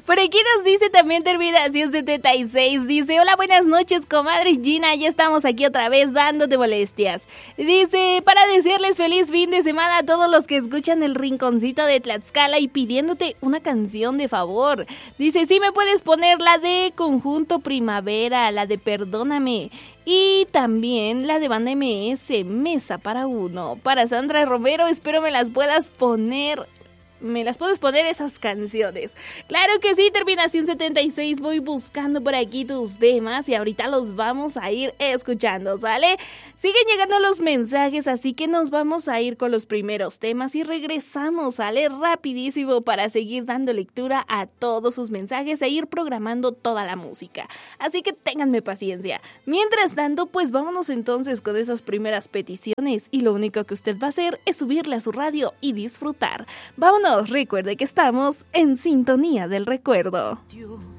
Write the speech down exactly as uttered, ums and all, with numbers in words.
Por aquí nos dice también terminación setenta y seis. Dice, hola, buenas noches, comadre Gina. Ya estamos aquí otra vez dándote molestias. Dice, para decirles feliz fin de semana a todos los que escuchan el rinconcito de Tlaxcala y pidiéndote una canción de favor. Dice, sí me puedes poner la de Conjunto Primavera, la de Perdóname. Y también la de Banda M S, Mesa para Uno. Para Sandra Romero, espero me las puedas poner... ¿Me las puedes poner esas canciones? Claro que sí, terminación setenta y seis. Voy buscando por aquí tus temas y ahorita los vamos a ir escuchando, ¿sale? Siguen llegando los mensajes, así que nos vamos a ir con los primeros temas y regresamos, ¿sale? Rapidísimo para seguir dando lectura a todos sus mensajes e ir programando toda la música. Así que ténganme paciencia. Mientras tanto, pues vámonos entonces con esas primeras peticiones y lo único que usted va a hacer es subirle a su radio y disfrutar. Vámonos. Recuerde que estamos en sintonía del recuerdo.